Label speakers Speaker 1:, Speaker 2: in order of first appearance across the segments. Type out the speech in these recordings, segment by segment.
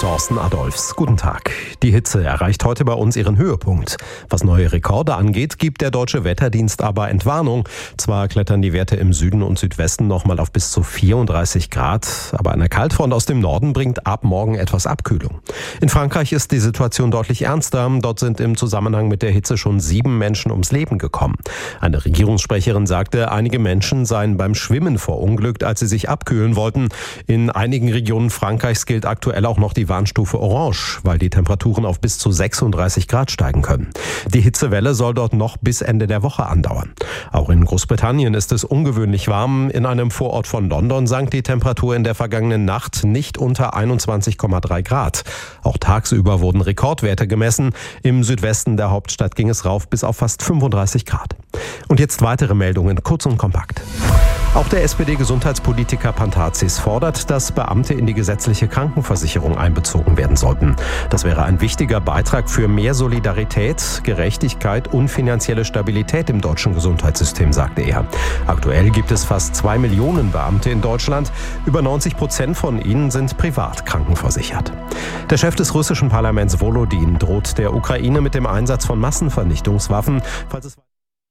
Speaker 1: Thorsten Adolphs. Guten Tag. Die Hitze erreicht heute bei uns ihren Höhepunkt. Was neue Rekorde angeht, gibt der Deutsche Wetterdienst aber Entwarnung. Zwar klettern die Werte im Süden und Südwesten nochmal auf bis zu 34 Grad, aber eine Kaltfront aus dem Norden bringt ab morgen etwas Abkühlung. In Frankreich ist die Situation deutlich ernster. Dort sind im Zusammenhang mit der Hitze schon 7 Menschen ums Leben gekommen. Eine Regierungssprecherin sagte, einige Menschen seien beim Schwimmen verunglückt, als sie sich abkühlen wollten. In einigen Regionen Frankreichs gilt aktuell auch noch die Warnstufe Orange, weil die Temperaturen auf bis zu 36 Grad steigen können. Die Hitzewelle soll dort noch bis Ende der Woche andauern. Auch in Großbritannien ist es ungewöhnlich warm. In einem Vorort von London sank die Temperatur in der vergangenen Nacht nicht unter 21,3 Grad. Auch tagsüber wurden Rekordwerte gemessen. Im Südwesten der Hauptstadt ging es rauf bis auf fast 35 Grad. Und jetzt weitere Meldungen, kurz und kompakt. Auch der SPD-Gesundheitspolitiker Pantazis fordert, dass Beamte in die gesetzliche Krankenversicherung einbezogen werden sollten. Das wäre ein wichtiger Beitrag für mehr Solidarität, Gerechtigkeit und finanzielle Stabilität im deutschen Gesundheitssystem, sagte er. Aktuell gibt es fast 2 Millionen Beamte in Deutschland. Über 90% von ihnen sind privat krankenversichert. Der Chef des russischen Parlaments Volodin droht der Ukraine mit dem Einsatz von Massenvernichtungswaffen, falls es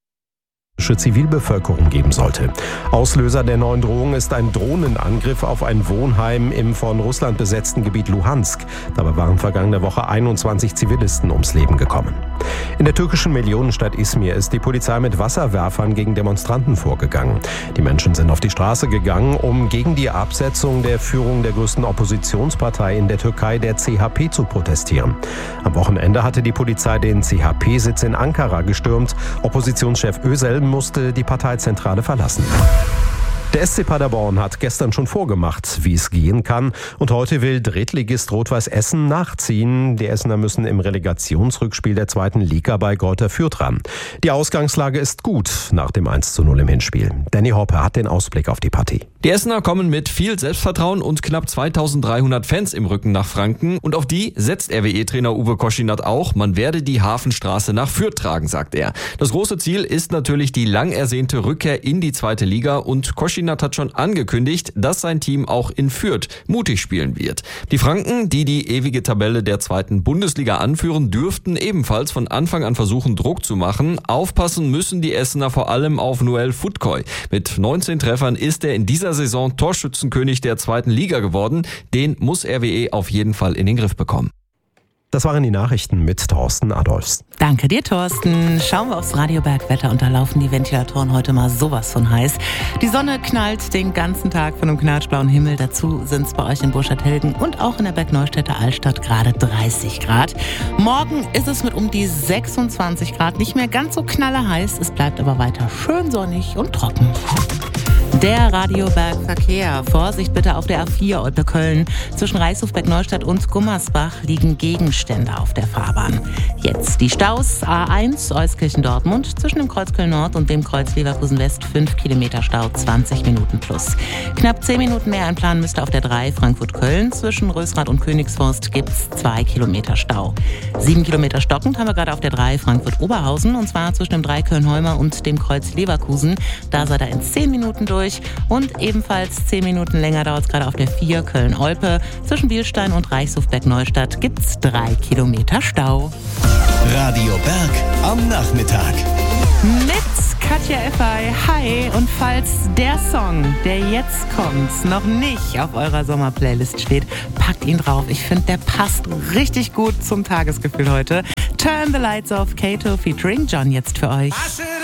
Speaker 1: Zivilbevölkerung geben sollte. Auslöser der neuen Drohung ist ein Drohnenangriff auf ein Wohnheim im von Russland besetzten Gebiet Luhansk. Dabei waren vergangene Woche 21 Zivilisten ums Leben gekommen. In der türkischen Millionenstadt Izmir ist die Polizei mit Wasserwerfern gegen Demonstranten vorgegangen. Die Menschen sind auf die Straße gegangen, um gegen die Absetzung der Führung der größten Oppositionspartei in der Türkei, der CHP, zu protestieren. Am Wochenende hatte die Polizei den CHP-Sitz in Ankara gestürmt. Oppositionschef Özel musste die Parteizentrale verlassen. Der SC Paderborn hat gestern schon vorgemacht, wie es gehen kann. Und heute will Drittligist Rot-Weiß Essen nachziehen. Die Essener müssen im Relegationsrückspiel der 2. Liga bei Greuther Fürth ran. Die Ausgangslage ist gut nach dem 1:0 im Hinspiel. Danny Hoppe hat den Ausblick auf die Partie.
Speaker 2: Die Essener kommen mit viel Selbstvertrauen und knapp 2300 Fans im Rücken nach Franken. Und auf die setzt RWE-Trainer Uwe Koschinat auch. Man werde die Hafenstraße nach Fürth tragen, sagt er. Das große Ziel ist natürlich die lang ersehnte Rückkehr in die 2. Liga. Und Koschinat hat schon angekündigt, dass sein Team auch in Fürth mutig spielen wird. Die Franken, die die ewige Tabelle der 2. Bundesliga anführen, dürften ebenfalls von Anfang an versuchen, Druck zu machen. Aufpassen müssen die Essener vor allem auf Noel Futkoy. Mit 19 Treffern ist er in dieser Saison Torschützenkönig der 2. Liga geworden. Den muss RWE auf jeden Fall in den Griff bekommen.
Speaker 1: Das waren die Nachrichten mit Thorsten Adolphs.
Speaker 3: Danke dir, Thorsten. Schauen wir aufs Radiobergwetter und da laufen die Ventilatoren heute mal sowas von heiß. Die Sonne knallt den ganzen Tag von einem knatschblauen Himmel. Dazu sind es bei euch in Burchard-Hellgen und auch in der Bergneustädter Altstadt gerade 30 Grad. Morgen ist es mit um die 26 Grad nicht mehr ganz so knallerheiß. Es bleibt aber weiter schön sonnig und trocken. Der Radiobergverkehr. Vorsicht bitte auf der A4 Olpe-Köln. Zwischen Reichshof, Bergneustadt und Gummersbach liegen Gegenstände auf der Fahrbahn. Jetzt die Staus. A1 Euskirchen-Dortmund zwischen dem Kreuz Köln-Nord und dem Kreuz Leverkusen-West 5 Kilometer Stau, 20 Minuten plus. Knapp 10 Minuten mehr einplanen müsste auf der 3 Frankfurt-Köln. Zwischen Rösrath und Königsforst gibt's 2 Kilometer Stau. 7 Kilometer stockend haben wir gerade auf der 3 Frankfurt-Oberhausen und zwar zwischen dem 3 Köln-Heumer und dem Kreuz Leverkusen. Da seid ihr in 10 Minuten durch. Und ebenfalls 10 Minuten länger dauert es gerade auf der 4 Köln-Olpe. Zwischen Bielstein und Reichshof-Bergneustadt gibt's 3 Kilometer Stau.
Speaker 4: Radio Berg am Nachmittag.
Speaker 3: Mit Katja Effay. Hi. Und falls der Song, der jetzt kommt, noch nicht auf eurer Sommerplaylist steht, packt ihn drauf. Ich finde, der passt richtig gut zum Tagesgefühl heute. Turn the Lights Off, Kato featuring John jetzt für euch.